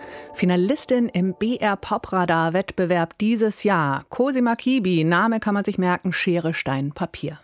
Finalistin im BR Popradar-Wettbewerb dieses Jahr. Cosima Kibi, Name kann man sich merken, Schere, Stein, Papier.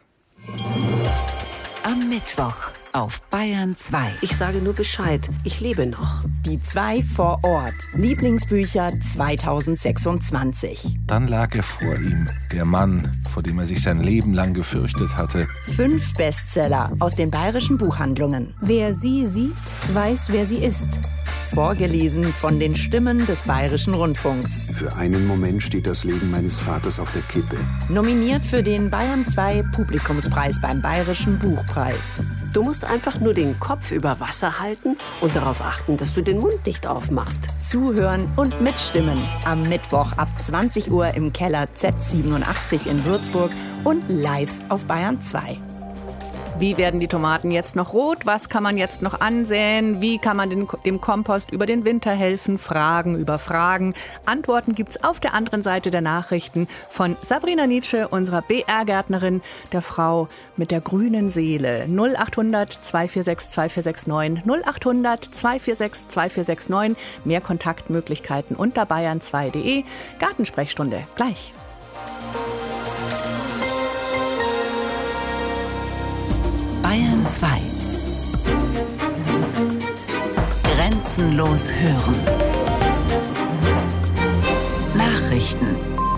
Am Mittwoch auf Bayern 2. Ich sage nur Bescheid, ich lebe noch. Die 2 vor Ort. Lieblingsbücher 2026. Dann lag er vor ihm, der Mann, vor dem er sich sein Leben lang gefürchtet hatte. 5 Bestseller aus den bayerischen Buchhandlungen. Wer sie sieht, weiß, wer sie ist. Vorgelesen von den Stimmen des Bayerischen Rundfunks. Für einen Moment steht das Leben meines Vaters auf der Kippe. Nominiert für den Bayern 2 Publikumspreis beim Bayerischen Buchpreis. Du musst einfach nur den Kopf über Wasser halten und darauf achten, dass du den Mund nicht aufmachst. Zuhören und mitstimmen. Am Mittwoch ab 20 Uhr im Keller Z87 in Würzburg und live auf Bayern 2. Wie werden die Tomaten jetzt noch rot? Was kann man jetzt noch ansäen? Wie kann man dem Kompost über den Winter helfen? Fragen über Fragen. Antworten gibt's auf der anderen Seite der Nachrichten von Sabrina Nietzsche, unserer BR-Gärtnerin, der Frau mit der grünen Seele. 0800 246 2469, 0800 246 2469. Mehr Kontaktmöglichkeiten unter bayern2.de. Gartensprechstunde gleich. Bayern 2. Grenzenlos hören. Nachrichten.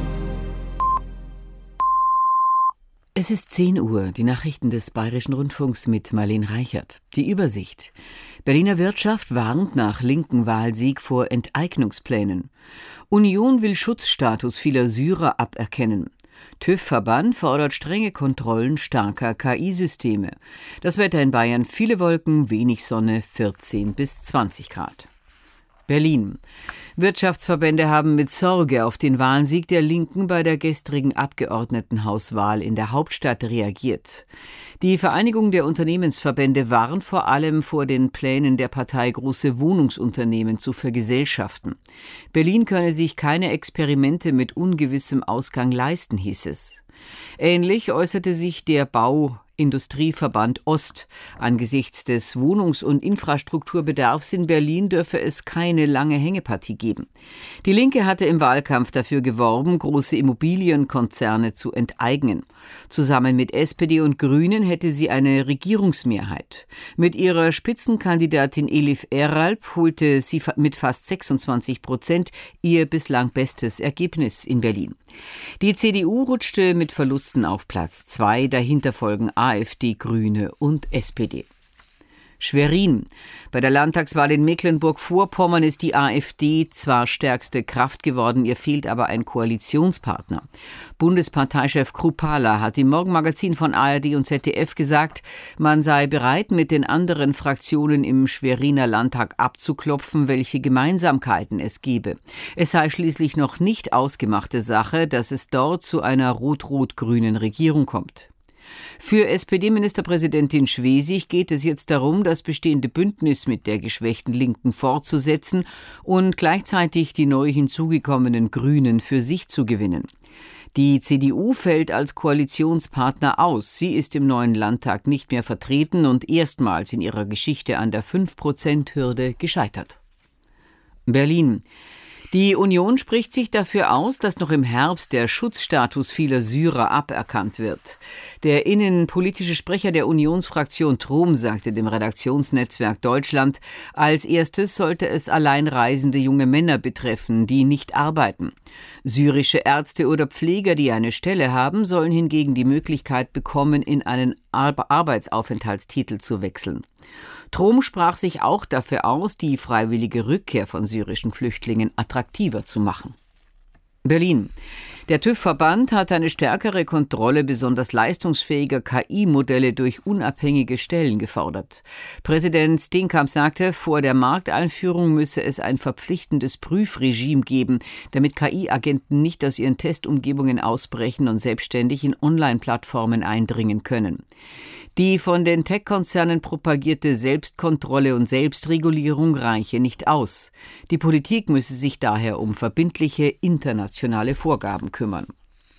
Es ist 10 Uhr, die Nachrichten des Bayerischen Rundfunks mit Marlene Reichert. Die Übersicht. Berliner Wirtschaft warnt nach linken Wahlsieg vor Enteignungsplänen. Union will Schutzstatus vieler Syrer aberkennen. TÜV-Verband fordert strenge Kontrollen starker KI-Systeme. Das Wetter in Bayern: viele Wolken, wenig Sonne, 14 bis 20 Grad. Berlin. Wirtschaftsverbände haben mit Sorge auf den Wahlsieg der Linken bei der gestrigen Abgeordnetenhauswahl in der Hauptstadt reagiert. Die Vereinigung der Unternehmensverbände warnt vor allem vor den Plänen der Partei, große Wohnungsunternehmen zu vergesellschaften. Berlin könne sich keine Experimente mit ungewissem Ausgang leisten, hieß es. Ähnlich äußerte sich der Bauindustrieverband Ost. Angesichts des Wohnungs- und Infrastrukturbedarfs in Berlin dürfe es keine lange Hängepartie geben. Die Linke hatte im Wahlkampf dafür geworben, große Immobilienkonzerne zu enteignen. Zusammen mit SPD und Grünen hätte sie eine Regierungsmehrheit. Mit ihrer Spitzenkandidatin Elif Eralp holte sie mit fast 26% ihr bislang bestes Ergebnis in Berlin. Die CDU rutschte mit Verlusten auf Platz 2, dahinter folgen AfD, Grüne und SPD. Schwerin. Bei der Landtagswahl in Mecklenburg-Vorpommern ist die AfD zwar stärkste Kraft geworden, ihr fehlt aber ein Koalitionspartner. Bundesparteichef Krupala hat im Morgenmagazin von ARD und ZDF gesagt, man sei bereit, mit den anderen Fraktionen im Schweriner Landtag abzuklopfen, welche Gemeinsamkeiten es gebe. Es sei schließlich noch nicht ausgemachte Sache, dass es dort zu einer rot-rot-grünen Regierung kommt. Für SPD-Ministerpräsidentin Schwesig geht es jetzt darum, das bestehende Bündnis mit der geschwächten Linken fortzusetzen und gleichzeitig die neu hinzugekommenen Grünen für sich zu gewinnen. Die CDU fällt als Koalitionspartner aus. Sie ist im neuen Landtag nicht mehr vertreten und erstmals in ihrer Geschichte an der 5%-Hürde gescheitert. Berlin. Die Union spricht sich dafür aus, dass noch im Herbst der Schutzstatus vieler Syrer aberkannt wird. Der innenpolitische Sprecher der Unionsfraktion Trom sagte dem Redaktionsnetzwerk Deutschland, als erstes sollte es alleinreisende junge Männer betreffen, die nicht arbeiten. Syrische Ärzte oder Pfleger, die eine Stelle haben, sollen hingegen die Möglichkeit bekommen, in einen Arbeitsaufenthaltstitel zu wechseln. Trom sprach sich auch dafür aus, die freiwillige Rückkehr von syrischen Flüchtlingen attraktiver zu machen. Berlin. Der TÜV-Verband hat eine stärkere Kontrolle besonders leistungsfähiger KI-Modelle durch unabhängige Stellen gefordert. Präsident Steenkamp sagte, vor der Markteinführung müsse es ein verpflichtendes Prüfregime geben, damit KI-Agenten nicht aus ihren Testumgebungen ausbrechen und selbstständig in Online-Plattformen eindringen können. Die von den Tech-Konzernen propagierte Selbstkontrolle und Selbstregulierung reiche nicht aus. Die Politik müsse sich daher um verbindliche internationale Vorgaben kümmern.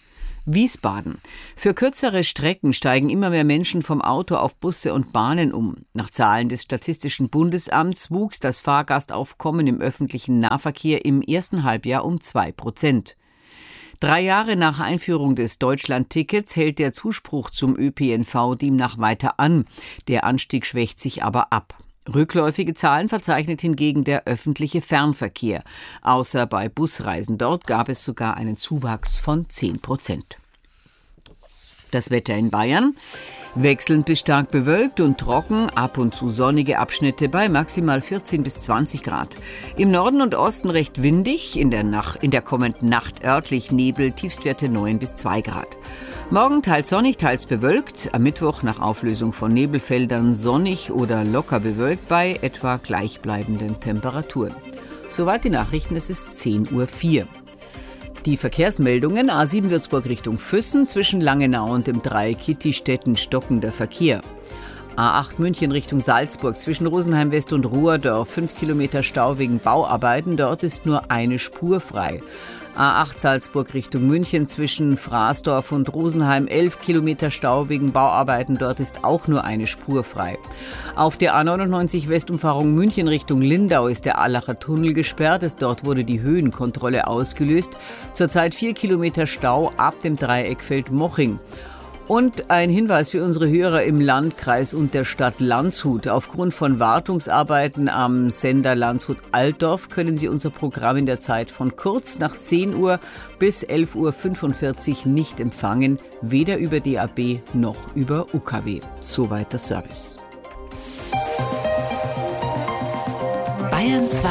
Wiesbaden. Für kürzere Strecken steigen immer mehr Menschen vom Auto auf Busse und Bahnen um. Nach Zahlen des Statistischen Bundesamts wuchs das Fahrgastaufkommen im öffentlichen Nahverkehr im ersten Halbjahr um 2%. 3 Jahre nach Einführung des Deutschland-Tickets hält der Zuspruch zum ÖPNV demnach weiter an. Der Anstieg schwächt sich aber ab. Rückläufige Zahlen verzeichnet hingegen der öffentliche Fernverkehr. Außer bei Busreisen. Dort gab es sogar einen Zuwachs von 10%. Das Wetter in Bayern. Wechselnd bis stark bewölkt und trocken, ab und zu sonnige Abschnitte bei maximal 14 bis 20 Grad. Im Norden und Osten recht windig, in der kommenden Nacht örtlich Nebel, Tiefstwerte 9 bis 2 Grad. Morgen teils sonnig, teils bewölkt, am Mittwoch nach Auflösung von Nebelfeldern sonnig oder locker bewölkt bei etwa gleichbleibenden Temperaturen. Soweit die Nachrichten, es ist 10:04 Uhr. Die Verkehrsmeldungen: A7 Würzburg Richtung Füssen, zwischen Langenau und dem Dreieck Kittistetten stockender Verkehr. A8 München Richtung Salzburg, zwischen Rosenheim West und Ruhrdorf, 5 Kilometer Stau wegen Bauarbeiten, dort ist nur eine Spur frei. A8 Salzburg Richtung München, zwischen Fraßdorf und Rosenheim 11 Kilometer Stau wegen Bauarbeiten, dort ist auch nur eine Spur frei. Auf der A99 Westumfahrung München Richtung Lindau ist der Allacher Tunnel gesperrt, dort wurde die Höhenkontrolle ausgelöst. Zurzeit 4 Kilometer Stau ab dem Dreieck Feldmoching. Und ein Hinweis für unsere Hörer im Landkreis und der Stadt Landshut. Aufgrund von Wartungsarbeiten am Sender Landshut-Altdorf können Sie unser Programm in der Zeit von kurz nach 10 Uhr bis 11:45 Uhr nicht empfangen, weder über DAB noch über UKW. Soweit der Service. Bayern 2.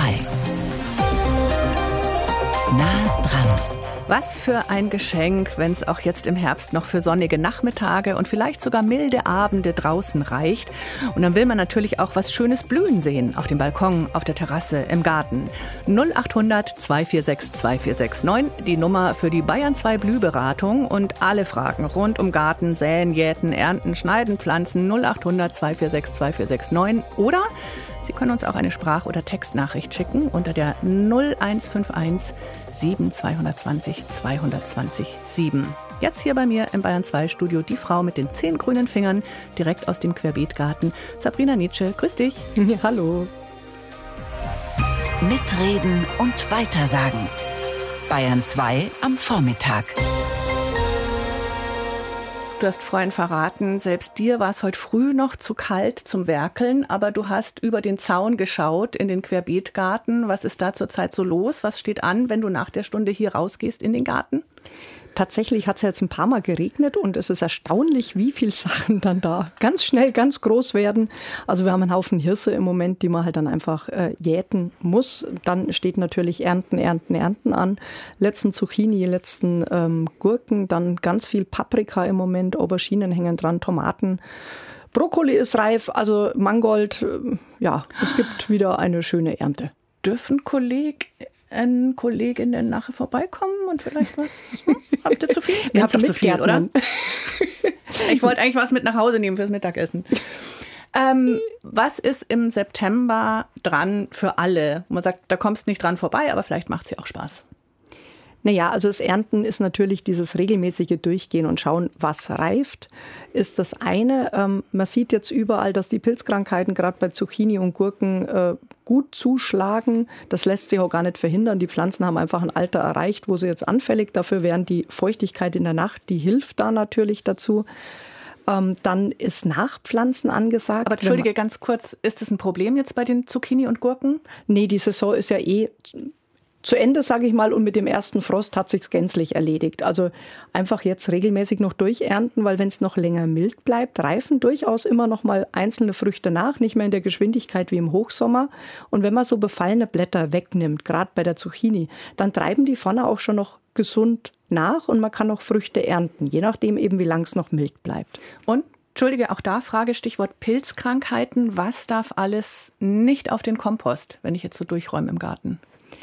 Nah dran. Was für ein Geschenk, wenn es auch jetzt im Herbst noch für sonnige Nachmittage und vielleicht sogar milde Abende draußen reicht. Und dann will man natürlich auch was Schönes blühen sehen. Auf dem Balkon, auf der Terrasse, im Garten. 0800 246 2469, die Nummer für die Bayern 2 Blühberatung. Und alle Fragen rund um Garten, Säen, Jäten, Ernten, Schneiden, Pflanzen 0800 246 2469. Oder Sie können uns auch eine Sprach- oder Textnachricht schicken unter der 0151 7220 220 7. Jetzt hier bei mir im Bayern 2 Studio die Frau mit den 10 grünen Fingern, direkt aus dem Querbeetgarten, Sabrina Nietzsche. Grüß dich. Ja, hallo. Mitreden und weitersagen. Bayern 2 am Vormittag. Du hast vorhin verraten, selbst dir war es heute früh noch zu kalt zum Werkeln, aber du hast über den Zaun geschaut in den Querbeetgarten. Was ist da zurzeit so los? Was steht an, wenn du nach der Stunde hier rausgehst in den Garten? Tatsächlich hat es jetzt ein paar Mal geregnet und es ist erstaunlich, wie viele Sachen dann da ganz schnell ganz groß werden. Also wir haben einen Haufen Hirse im Moment, die man halt dann einfach jäten muss. Dann steht natürlich Ernten an. Letzten Zucchini, letzten Gurken, dann ganz viel Paprika im Moment, Auberginen hängen dran, Tomaten. Brokkoli ist reif, also Mangold, ja, es gibt wieder eine schöne Ernte. Dürfen Kolleginnen nachher vorbeikommen und vielleicht was? Habt ihr zu viel? Ihr habt doch zu viel, oder? Ich wollte eigentlich was mit nach Hause nehmen fürs Mittagessen. Was ist im September dran für alle? Man sagt, da kommst du nicht dran vorbei, aber vielleicht macht es ja auch Spaß. Naja, also das Ernten ist natürlich dieses regelmäßige Durchgehen und schauen, was reift, ist das eine. Man sieht jetzt überall, dass die Pilzkrankheiten gerade bei Zucchini und Gurken gut zuschlagen. Das lässt sich auch gar nicht verhindern. Die Pflanzen haben einfach ein Alter erreicht, wo sie jetzt anfällig dafür wären. Die Feuchtigkeit in der Nacht, die hilft da natürlich dazu. Dann ist Nachpflanzen angesagt. Aber entschuldige, ganz kurz, ist das ein Problem jetzt bei den Zucchini und Gurken? Nee, die Saison ist ja zu Ende, sage ich mal, und mit dem ersten Frost hat sich's gänzlich erledigt. Also einfach jetzt regelmäßig noch durchernten, weil wenn es noch länger mild bleibt, reifen durchaus immer noch mal einzelne Früchte nach, nicht mehr in der Geschwindigkeit wie im Hochsommer. Und wenn man so befallene Blätter wegnimmt, gerade bei der Zucchini, dann treiben die vorne auch schon noch gesund nach und man kann auch Früchte ernten, je nachdem eben, wie lang es noch mild bleibt. Und entschuldige, auch da Frage, Stichwort Pilzkrankheiten. Was darf alles nicht auf den Kompost, wenn ich jetzt so durchräume im Garten?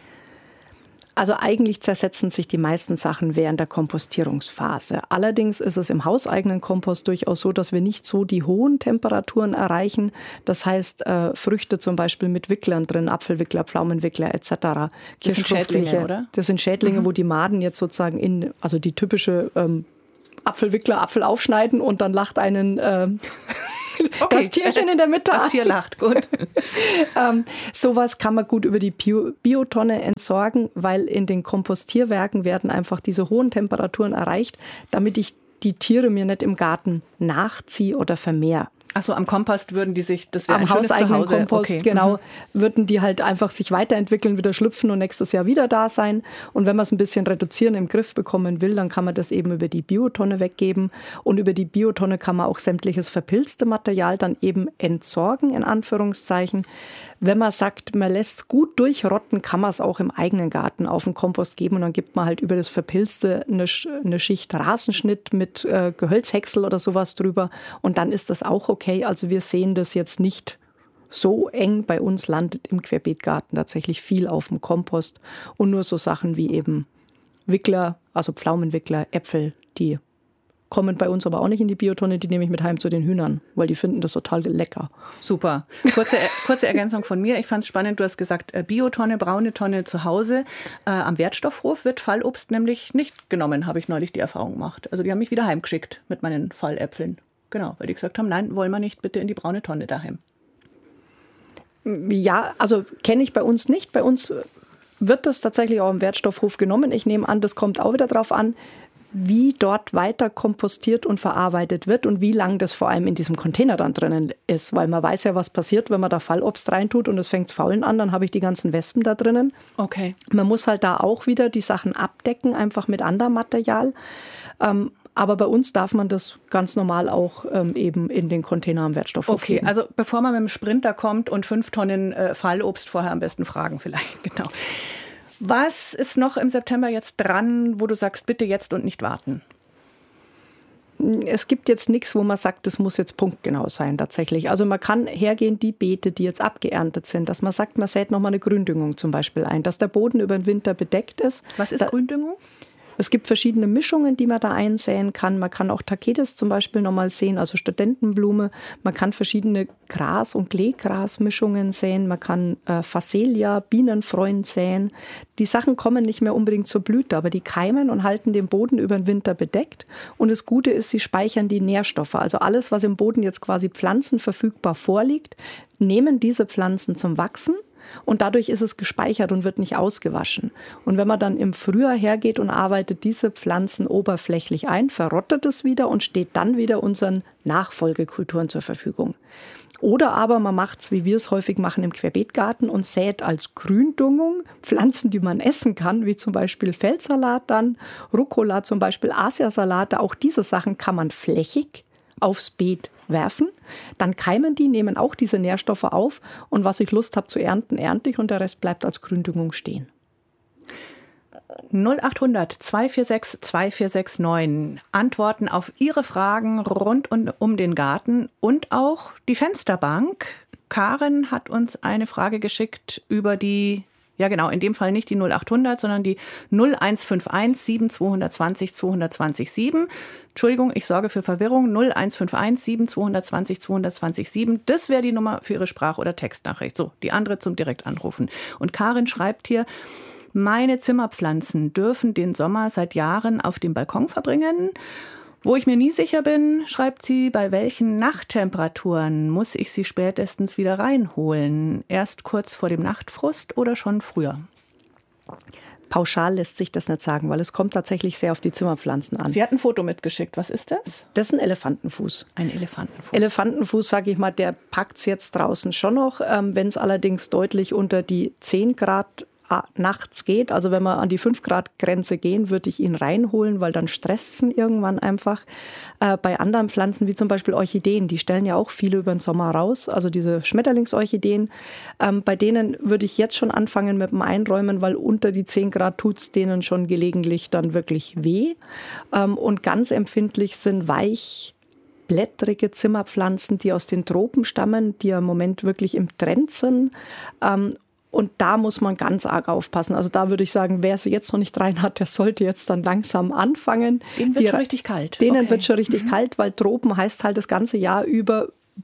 Also eigentlich zersetzen sich die meisten Sachen während der Kompostierungsphase. Allerdings ist es im hauseigenen Kompost durchaus so, dass wir nicht so die hohen Temperaturen erreichen. Das heißt, Früchte zum Beispiel mit Wicklern drin, Apfelwickler, Pflaumenwickler etc. Das sind Schädlinge, oder? Das sind Schädlinge, wo die Maden jetzt sozusagen also die typische Apfelwickler Apfel aufschneiden und dann lacht einen das Tierchen in der Mitte. Das Tier lacht, gut. Sowas kann man gut über die Biotonne entsorgen, weil in den Kompostierwerken werden einfach diese hohen Temperaturen erreicht, damit ich die Tiere mir nicht im Garten nachziehe oder vermehre. Achso, am Kompost würden die sich, das wäre am ein schönes hauseigenen Zuhause. Kompost, genau, würden die halt einfach sich weiterentwickeln, wieder schlüpfen und nächstes Jahr wieder da sein. Und wenn man es ein bisschen reduzieren, im Griff bekommen will, dann kann man das eben über die Biotonne weggeben. Und über die Biotonne kann man auch sämtliches verpilzte Material dann eben entsorgen, in Anführungszeichen. Wenn man sagt, man lässt es gut durchrotten, kann man es auch im eigenen Garten auf den Kompost geben. Und dann gibt man halt über das Verpilzte eine Schicht Rasenschnitt mit Gehölzhäcksel oder sowas drüber. Und dann ist das auch okay. Also wir sehen das jetzt nicht so eng. Bei uns landet im Querbeetgarten tatsächlich viel auf dem Kompost. Und nur so Sachen wie eben Wickler, also Pflaumenwickler, Äpfel, die kommen bei uns aber auch nicht in die Biotonne, die nehme ich mit heim zu den Hühnern, weil die finden das total lecker. Super. Kurze Ergänzung von mir. Ich fand es spannend, du hast gesagt, Biotonne, braune Tonne zu Hause. Am Wertstoffhof wird Fallobst nämlich nicht genommen, habe ich neulich die Erfahrung gemacht. Also die haben mich wieder heimgeschickt mit meinen Falläpfeln. Genau, weil die gesagt haben, nein, wollen wir nicht, bitte in die braune Tonne daheim. Ja, also kenne ich bei uns nicht. Bei uns wird das tatsächlich auch im Wertstoffhof genommen. Ich nehme an, das kommt auch wieder drauf an, wie dort weiter kompostiert und verarbeitet wird und wie lang das vor allem in diesem Container dann drinnen ist. Weil man weiß ja, was passiert, wenn man da Fallobst reintut und es fängt zu faulen an, dann habe ich die ganzen Wespen da drinnen. Okay. Man muss halt da auch wieder die Sachen abdecken, einfach mit anderem Material. Aber bei uns darf man das ganz normal auch eben in den Container am Wertstoffhof geben. Also bevor man mit dem Sprinter kommt und 5 Tonnen Fallobst vorher am besten fragen vielleicht, genau. Was ist noch im September jetzt dran, wo du sagst, bitte jetzt und nicht warten? Es gibt jetzt nichts, wo man sagt, das muss jetzt punktgenau sein tatsächlich. Also man kann hergehen, die Beete, die jetzt abgeerntet sind, dass man sagt, man sät nochmal eine Gründüngung zum Beispiel ein, dass der Boden über den Winter bedeckt ist. Was ist Gründüngung? Es gibt verschiedene Mischungen, die man da einsäen kann. Man kann auch Taketes zum Beispiel nochmal säen, also Studentenblume. Man kann verschiedene Gras- und Kleegrasmischungen säen. Man kann Phacelia, Bienenfreund säen. Die Sachen kommen nicht mehr unbedingt zur Blüte, aber die keimen und halten den Boden über den Winter bedeckt. Und das Gute ist, sie speichern die Nährstoffe. Also alles, was im Boden jetzt quasi pflanzenverfügbar vorliegt, nehmen diese Pflanzen zum Wachsen. Und dadurch ist es gespeichert und wird nicht ausgewaschen. Und wenn man dann im Frühjahr hergeht und arbeitet diese Pflanzen oberflächlich ein, verrottet es wieder und steht dann wieder unseren Nachfolgekulturen zur Verfügung. Oder aber man macht es, wie wir es häufig machen, im Querbeetgarten und sät als Gründüngung Pflanzen, die man essen kann, wie zum Beispiel Feldsalat dann, Rucola zum Beispiel, Asiasalate. Auch diese Sachen kann man flächig aufs Beet werfen, dann keimen die, nehmen auch diese Nährstoffe auf und was ich Lust habe zu ernten, ernte ich und der Rest bleibt als Gründüngung stehen. 0800 246 2469. Antworten auf Ihre Fragen rund um den Garten und auch die Fensterbank. Karin hat uns eine Frage geschickt über die, ja genau, in dem Fall nicht die 0800, sondern die 0151 7220 220 7. Entschuldigung, ich sorge für Verwirrung. 0151 7220 220 7. Das wäre die Nummer für Ihre Sprach- oder Textnachricht. So, die andere zum direkt anrufen. Und Karin schreibt hier, meine Zimmerpflanzen dürfen den Sommer seit Jahren auf dem Balkon verbringen. Wo ich mir nie sicher bin, schreibt sie, bei welchen Nachttemperaturen muss ich sie spätestens wieder reinholen? Erst kurz vor dem Nachtfrost oder schon früher? Pauschal lässt sich das nicht sagen, weil es kommt tatsächlich sehr auf die Zimmerpflanzen an. Sie hat ein Foto mitgeschickt. Was ist das? Das ist ein Elefantenfuß. Ein Elefantenfuß. Elefantenfuß, sage ich mal, der packt es jetzt draußen schon noch. Wenn es allerdings deutlich unter die 10 Grad nachts geht, also wenn wir an die 5-Grad-Grenze gehen, würde ich ihn reinholen, weil dann stresst es ihn irgendwann einfach. Bei anderen Pflanzen, wie zum Beispiel Orchideen, die stellen ja auch viele über den Sommer raus, also diese Schmetterlingsorchideen, bei denen würde ich jetzt schon anfangen mit dem Einräumen, weil unter die 10 Grad tut es denen schon gelegentlich dann wirklich weh. Und ganz empfindlich sind weichblättrige Zimmerpflanzen, die aus den Tropen stammen, die ja im Moment wirklich im Trend sind. Und da muss man ganz arg aufpassen. Also da würde ich sagen, wer sie jetzt noch nicht rein hat, der sollte jetzt dann langsam anfangen. Denen wird schon richtig kalt. Denen wird schon richtig kalt, weil Tropen heißt halt das ganze Jahr über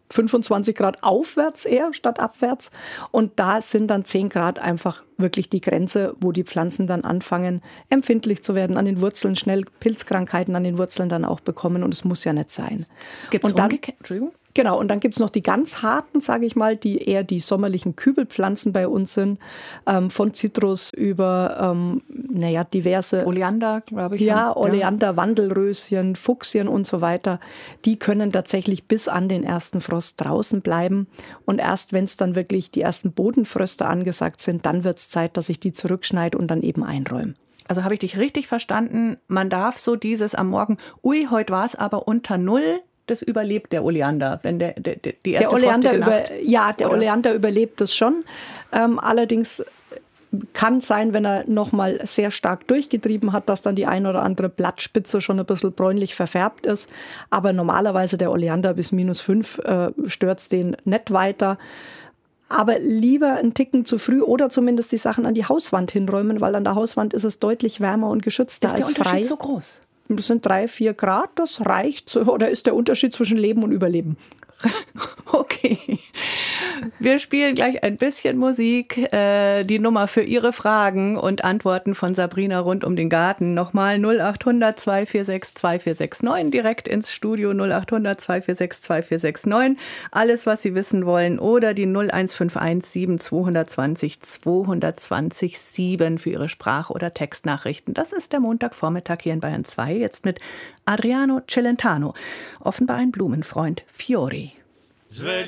25 Grad aufwärts eher statt abwärts. Und da sind dann 10 Grad einfach wirklich die Grenze, wo die Pflanzen dann anfangen, empfindlich zu werden, an den Wurzeln, schnell Pilzkrankheiten an den Wurzeln dann auch bekommen. Und es muss ja nicht sein. Gibt's Entschuldigung? Genau, und dann gibt es noch die ganz harten, sage ich mal, die eher die sommerlichen Kübelpflanzen bei uns sind, von Zitrus über, diverse... Oleander, glaube ich. Ja, Oleander, Wandelröschen, Fuchsien und so weiter. Die können tatsächlich bis an den ersten Frost draußen bleiben. Und erst wenn es dann wirklich die ersten Bodenfröste angesagt sind, dann wird es Zeit, dass ich die zurückschneide und dann eben einräume. Also habe ich dich richtig verstanden, man darf so dieses am Morgen, heute war es aber unter Null, das überlebt der Oleander, wenn die erste frostige Nacht. Der Oleander überlebt das schon. Allerdings kann es sein, wenn er nochmal sehr stark durchgetrieben hat, dass dann die ein oder andere Blattspitze schon ein bisschen bräunlich verfärbt ist. Aber normalerweise der Oleander bis -5 stört es den nicht weiter. Aber lieber einen Ticken zu früh oder zumindest die Sachen an die Hauswand hinräumen, weil an der Hauswand ist es deutlich wärmer und geschützter als frei. Ist der Unterschied so groß? Das sind 3-4 Grad, das reicht. Oder ist der Unterschied zwischen Leben und Überleben? Okay. Wir spielen gleich ein bisschen Musik. Die Nummer für Ihre Fragen und Antworten von Sabrina rund um den Garten. Nochmal 0800 246 2469 direkt ins Studio 0800 246 2469. Alles, was Sie wissen wollen. Oder die 0151 7220 220 7 für Ihre Sprach- oder Textnachrichten. Das ist der Montagvormittag hier in Bayern 2. Jetzt mit Adriano Celentano. Offenbar ein Blumenfreund. Fiori.